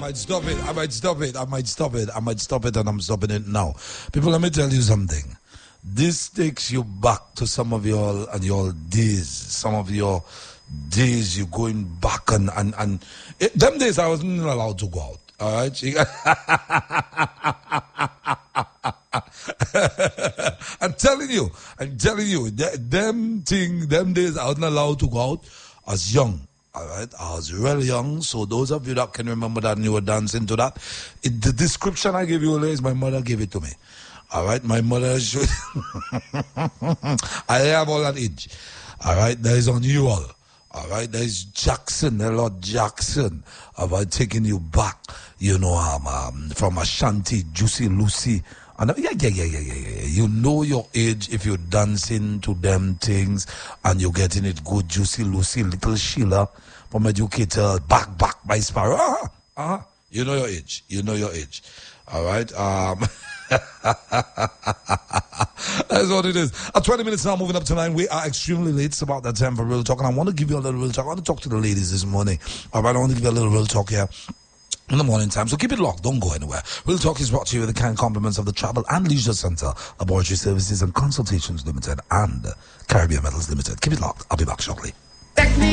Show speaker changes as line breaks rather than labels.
might stop it. I might stop it, and I'm stopping it now. People, let me tell you something. This takes you back to some of your days. Some of your days you're going back and them days I wasn't allowed to go out. All right. I'm telling you, them days I wasn't allowed to go out. I was young. All right, I was really young. So those of you that can remember that and you were dancing to that, the description I gave you earlier is my mother gave it to me. All right, my mother should. I have all that age. All right, there is unusual. All right, there is Jackson, a lot Jackson, about taking you back, from Ashanti, Juicy Lucy. And yeah. You know your age if you're dancing to them things and you're getting it good. Juicy Lucy, Little Sheila from Educator, back by Sparrow. You know your age. All right. That's what it is. 20 minutes now, moving up to 9. We are extremely late. It's about that time for real talk, and I want to give you a little real talk. I want to talk to the ladies this morning. All right, I want to give you a little real talk here in the morning time, so keep it locked, don't go anywhere. Real Talk is brought to you with the kind compliments of the Travel and Leisure Center, Laboratory Services and Consultations Limited, and Caribbean Metals Limited. Keep it locked. I'll be back shortly.